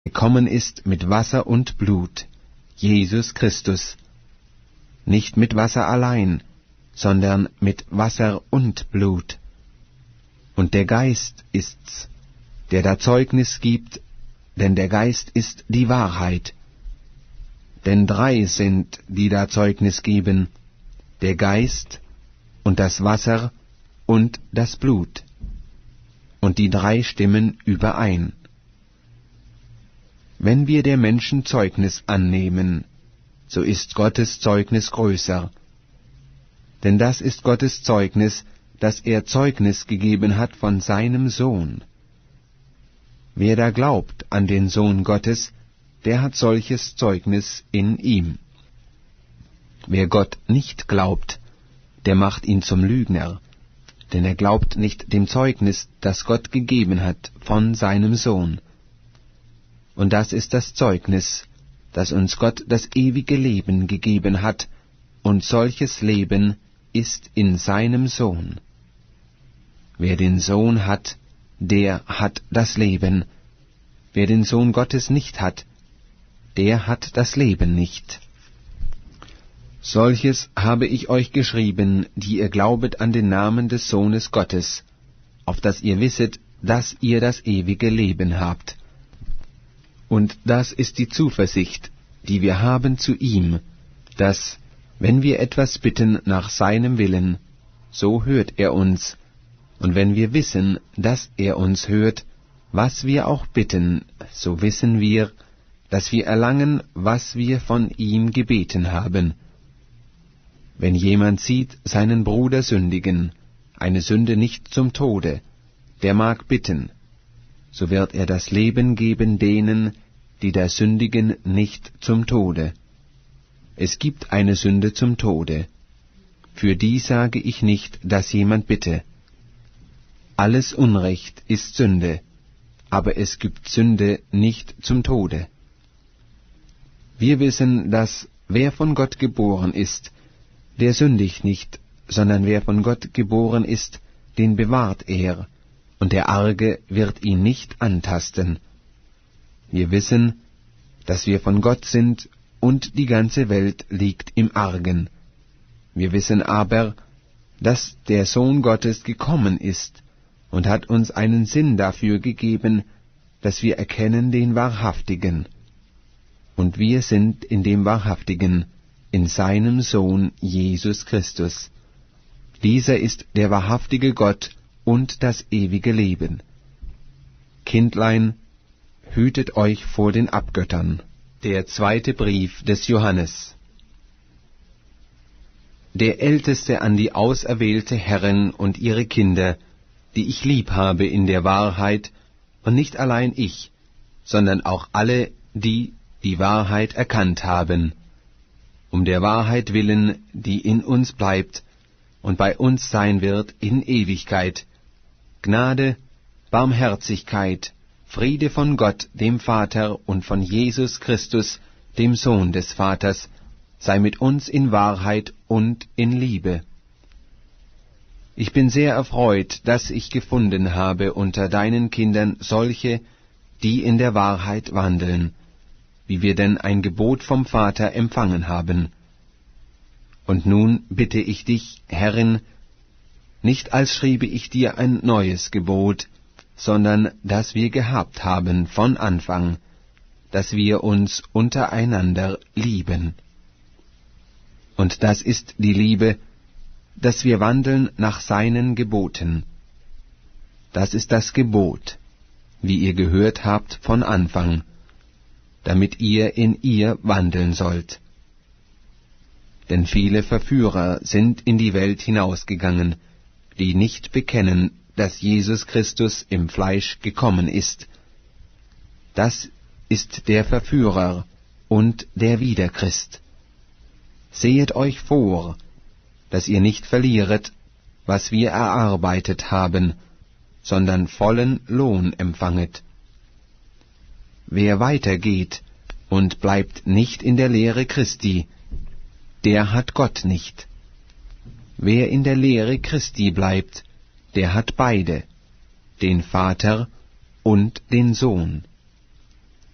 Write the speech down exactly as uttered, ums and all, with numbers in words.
gekommen ist mit Wasser und Blut, Jesus Christus, nicht mit Wasser allein, sondern mit Wasser und Blut. Und der Geist ist's, der da Zeugnis gibt, denn der Geist ist die Wahrheit. Denn drei sind, die da Zeugnis geben, der Geist und das Wasser und das Blut. Und die drei stimmen überein. Wenn wir der Menschen Zeugnis annehmen, so ist Gottes Zeugnis größer. Denn das ist Gottes Zeugnis, dass er Zeugnis gegeben hat von seinem Sohn. Wer da glaubt an den Sohn Gottes, der hat solches Zeugnis in ihm. Wer Gott nicht glaubt, der macht ihn zum Lügner, denn er glaubt nicht dem Zeugnis, das Gott gegeben hat von seinem Sohn. Und das ist das Zeugnis, dass uns Gott das ewige Leben gegeben hat, und solches Leben ist in seinem Sohn. Wer den Sohn hat, der hat das Leben. Wer den Sohn Gottes nicht hat, der hat das Leben nicht. Solches habe ich euch geschrieben, die ihr glaubet an den Namen des Sohnes Gottes, auf dass ihr wisset, dass ihr das ewige Leben habt. Und das ist die Zuversicht, die wir haben zu ihm, dass, wenn wir etwas bitten nach seinem Willen, so hört er uns, und wenn wir wissen, dass er uns hört, was wir auch bitten, so wissen wir, dass wir erlangen, was wir von ihm gebeten haben. Wenn jemand sieht seinen Bruder sündigen, eine Sünde nicht zum Tode, der mag bitten, so wird er das Leben geben denen, die da sündigen nicht zum Tode. Es gibt eine Sünde zum Tode. Für die sage ich nicht, dass jemand bitte. Alles Unrecht ist Sünde, aber es gibt Sünde nicht zum Tode. Wir wissen, dass wer von Gott geboren ist, der sündigt nicht, sondern wer von Gott geboren ist, den bewahrt er, und der Arge wird ihn nicht antasten. Wir wissen, dass wir von Gott sind, und die ganze Welt liegt im Argen. Wir wissen aber, dass der Sohn Gottes gekommen ist, und hat uns einen Sinn dafür gegeben, dass wir erkennen den Wahrhaftigen. Und wir sind in dem Wahrhaftigen, in seinem Sohn Jesus Christus. Dieser ist der wahrhaftige Gott und das ewige Leben. Kindlein, hütet euch vor den Abgöttern. Der zweite Brief des Johannes. Der Älteste an die auserwählte Herren und ihre Kinder, die ich lieb habe in der Wahrheit, und nicht allein ich, sondern auch alle, die die Wahrheit erkannt haben, um der Wahrheit willen, die in uns bleibt und bei uns sein wird in Ewigkeit. Gnade, Barmherzigkeit, Friede von Gott, dem Vater, und von Jesus Christus, dem Sohn des Vaters, sei mit uns in Wahrheit und in Liebe. Ich bin sehr erfreut, dass ich gefunden habe unter deinen Kindern solche, die in der Wahrheit wandeln, wie wir denn ein Gebot vom Vater empfangen haben. Und nun bitte ich dich, Herrin, nicht als schriebe ich dir ein neues Gebot, sondern das wir gehabt haben von Anfang, dass wir uns untereinander lieben. Und das ist die Liebe, dass wir wandeln nach seinen Geboten. Das ist das Gebot, wie ihr gehört habt von Anfang, damit ihr in ihr wandeln sollt. Denn viele Verführer sind in die Welt hinausgegangen, die nicht bekennen, dass Jesus Christus im Fleisch gekommen ist. Das ist der Verführer und der Widerchrist. Sehet euch vor, dass ihr nicht verlieret, was wir erarbeitet haben, sondern vollen Lohn empfanget. Wer weitergeht und bleibt nicht in der Lehre Christi, der hat Gott nicht. Wer in der Lehre Christi bleibt, der hat beide, den Vater und den Sohn.